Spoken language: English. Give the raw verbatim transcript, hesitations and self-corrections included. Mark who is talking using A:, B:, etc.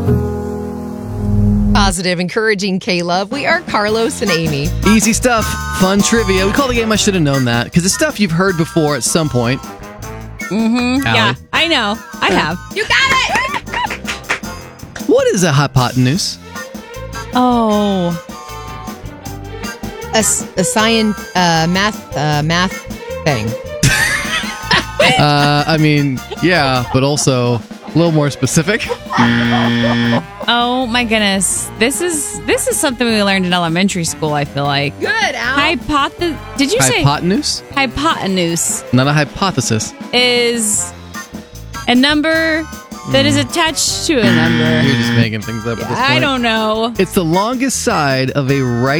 A: Positive, encouraging K-Love. We are Carlos and Amy.
B: Easy stuff, fun trivia. We call the game I Should Have Known That because it's stuff you've heard before at some point.
C: Mm-hmm. Yeah, I know. I have.
A: You got it!
B: What is a hypotenuse?
C: Oh.
A: A, a science, uh, math, uh, math thing.
B: uh, I mean, yeah, but also a little more specific.
C: Oh my goodness. This is this is something we learned in elementary school, I feel like.
A: Good, Al.
C: Hypothe- Did you say
B: hypotenuse?
C: Hypotenuse.
B: Not a hypothesis.
C: Is a number that is attached to a number.
B: You're just making things up at this point.
C: I don't know.
B: It's the longest side of a right